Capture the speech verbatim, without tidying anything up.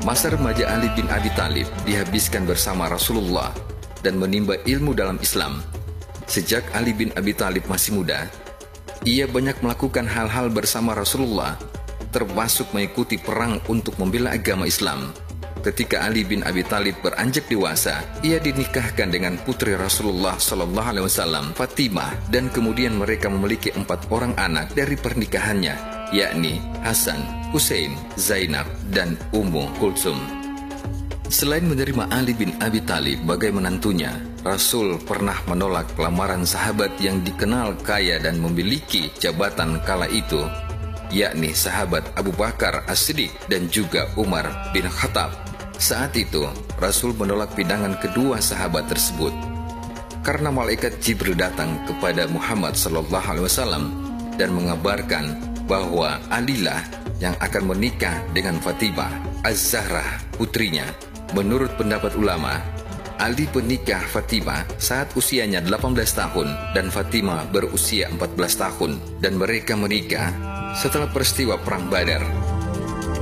Masa remaja Ali bin Abi Thalib dihabiskan bersama Rasulullah dan menimba ilmu dalam Islam. Sejak Ali bin Abi Thalib masih muda, ia banyak melakukan hal-hal bersama Rasulullah, termasuk mengikuti perang untuk membela agama Islam. Ketika Ali bin Abi Thalib beranjak dewasa, ia dinikahkan dengan putri Rasulullah Shallallahu Alaihi Wasallam, Fatimah, dan kemudian mereka memiliki empat orang anak dari pernikahannya, yakni Hasan, Hussein, Zainab, dan Ummu Kulsum. Selain menerima Ali bin Abi Thalib sebagai menantunya, Rasul pernah menolak lamaran sahabat yang dikenal kaya dan memiliki jabatan kala itu, yakni sahabat Abu Bakar As-Siddiq dan juga Umar bin Khattab. Saat itu, Rasul menolak pinangan kedua sahabat tersebut karena malaikat Jibril datang kepada Muhammad Sallallahu Alaihi Wasallam dan mengabarkan bahwa Alilah yang akan menikah dengan Fatimah Az-Zahra, putrinya. Menurut pendapat ulama, Ali menikah Fatimah saat usianya delapan belas tahun dan Fatimah berusia empat belas tahun, dan mereka menikah setelah peristiwa Perang Badar.